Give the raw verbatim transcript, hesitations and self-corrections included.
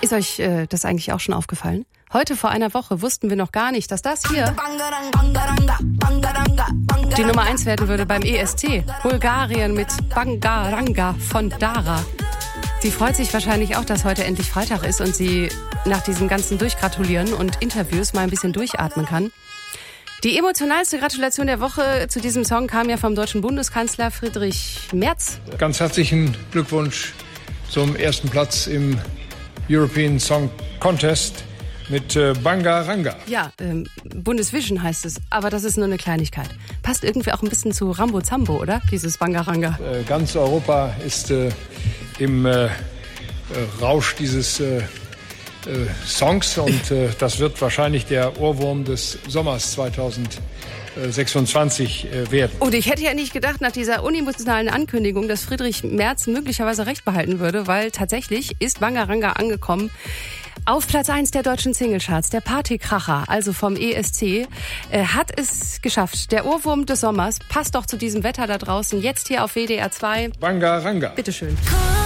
Ist euch äh, das eigentlich auch schon aufgefallen? Heute vor einer Woche wussten wir noch gar nicht, dass das hier die Nummer eins werden würde beim E S C. Bulgarien mit Bangaranga von Dara. Sie freut sich wahrscheinlich auch, dass heute endlich Freitag ist und sie nach diesem ganzen Durchgratulieren und Interviews mal ein bisschen durchatmen kann. Die emotionalste Gratulation der Woche zu diesem Song kam ja vom deutschen Bundeskanzler Friedrich Merz. Ganz herzlichen Glückwunsch zum ersten Platz im European Song Contest mit äh, Bangaranga. Ja, ähm, Bundesvision heißt es, aber das ist nur eine Kleinigkeit. Passt irgendwie auch ein bisschen zu Rambo Zambo, oder? Dieses Bangaranga. Äh, ganz Europa ist äh, im äh, äh, Rausch dieses äh, äh, Songs und äh, das wird wahrscheinlich der Ohrwurm des Sommers zweitausendsechsundzwanzig äh, werden. Und ich hätte ja nicht gedacht, nach dieser unemotionalen Ankündigung, dass Friedrich Merz möglicherweise recht behalten würde, weil tatsächlich ist Bangaranga angekommen auf Platz eins der deutschen Singlecharts, der Partykracher, also vom E S C, äh, hat es geschafft. Der Ohrwurm des Sommers passt doch zu diesem Wetter da draußen, jetzt hier auf W D R zwei. Bangaranga. Bitteschön.